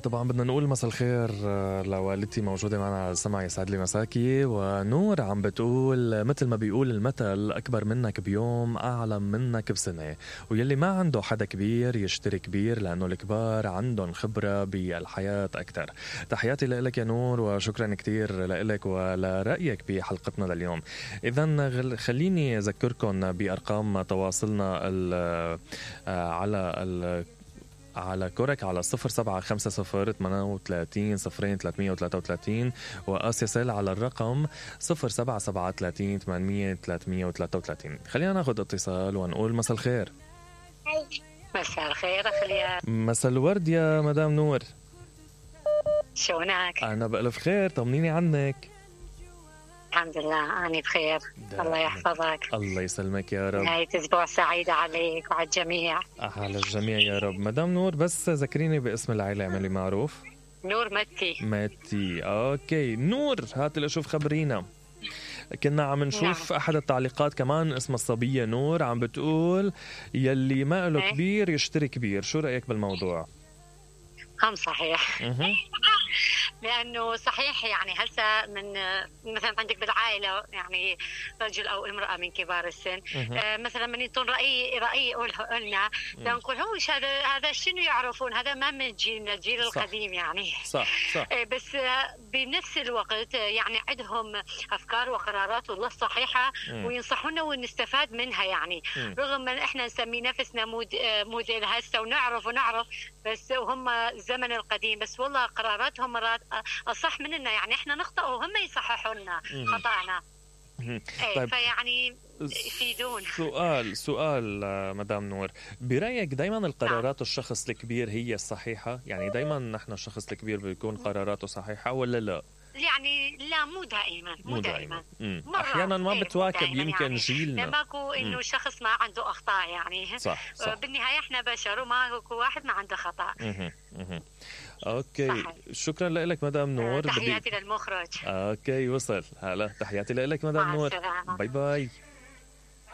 طبعا بدنا نقول مساء الخير لوالدتي موجودة معنا على السمع، يسعد لي مساكي. ونور عم بتقول مثل ما بيقول المثل، أكبر منك بيوم أعلم منك بسنة، ويلي ما عنده حدا كبير يشتري كبير، لأنه الكبار عندهم خبرة بالحياة أكتر. تحياتي لك يا نور، وشكرا كتير لك ولرأيك بحلقتنا لليوم. إذن خليني أذكركم بأرقام تواصلنا على كورك على 0750-38-03-333 وآسيا سيل على الرقم 0773-800-333. خلينا ناخد اتصال ونقول مساء الخير. مساء الخير أخليا. مساء الورد يا مدام نور، شلونك؟ أنا بألف خير، طمنيني عنك. الحمد لله أنا بخير، الله يحفظك. الله يسلمك يا رب. نهاية أسبوع سعيدة عليك وعلى الجميع. على الجميع يا رب. مدام نور بس ذكريني باسم العائلة، اعملي معروف. نور متي. أوكي نور، هات لأشوف خبرينا. كنا عم نشوف أحد التعليقات كمان اسم الصبية نور عم بتقول يلي ما له كبير يشتري كبير، شو رأيك بالموضوع؟ هم صحيح. لأنه صحيح يعني هسه من مثلا عندك بالعائلة يعني رجل أو امرأة من كبار السن، مثلا من يطون رأي قلنا نقول هو هذا شنو يعرفون، هذا ما من الجيل القديم يعني. صح. بس بنفس الوقت يعني عندهم أفكار وقرارات والله صحيحة وينصحونا ونستفاد منها يعني. رغم أن إحنا نسمي نفسنا موديل هسه ونعرف بس وهم الزمن القديم، بس والله قراراتهم مرات أصح مننا، يعني إحنا نخطأ وهم يصححوا لنا خطأنا. طيب. فيعني يفيدون. سؤال مدام نور، برأيك دايما القرارات الشخص الكبير هي الصحيحة؟ يعني دايما نحن الشخص الكبير بيكون قراراته صحيحة ولا لا؟ يعني لا مو دائما. احيانا ما بتواكب يمكن يعني جيلنا، ماكو انه شخص ما عنده اخطاء يعني. صح. بالنهايه احنا بشر وماكو واحد ما عنده خطا. اوكي صح. شكرا لك مدام نور. تحياتي للمخرج. اوكي وصل. هلا تحياتي لك مدام نور. باي باي.